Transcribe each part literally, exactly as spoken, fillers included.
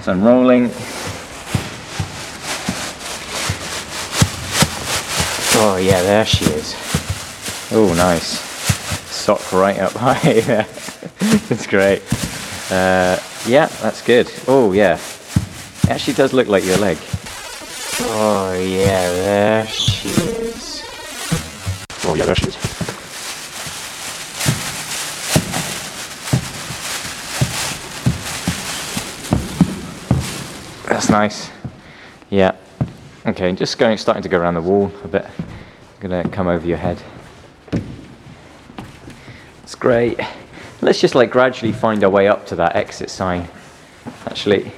It's unrolling. Oh yeah, there she is. Oh, nice. Sock right up high there. That's great. Uh, yeah, that's good. Oh yeah. It actually does look like your leg. Oh yeah, there she is. Oh yeah, there she is. That's nice. Yeah. Okay, just going, starting to go around the wall a bit. I'm gonna come over your head. It's great. Let's just like gradually find our way up to that exit sign. Actually.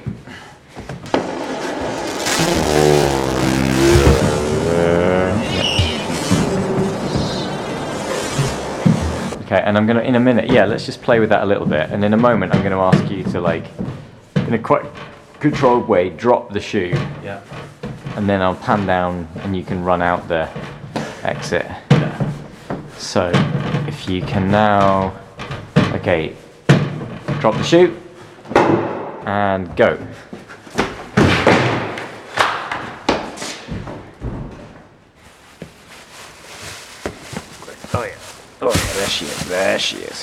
Okay, and I'm gonna, in a minute, yeah, let's just play with that a little bit. And in a moment, I'm gonna ask you to like, in a quite controlled way, drop the shoe. Yeah. And then I'll pan down and you can run out the exit. Yeah. So, if you can now, okay, drop the shoe and go. Oh yeah, oh yeah, there she is, there she is.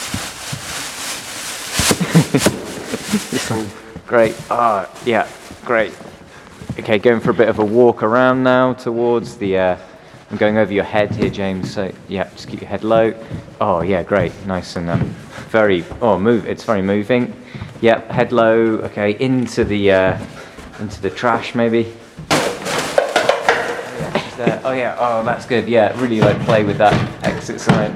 Great, ah, oh, yeah, great. Okay, going for a bit of a walk around now towards the, uh, I'm going over your head here, James, so yeah, just keep your head low. Oh yeah, great, nice and um, very, oh, move, it's very moving. Yeah, head low, okay, into the, uh, into the trash maybe. Yeah, just there. Oh yeah, oh that's good, yeah, really like play with that exit sign.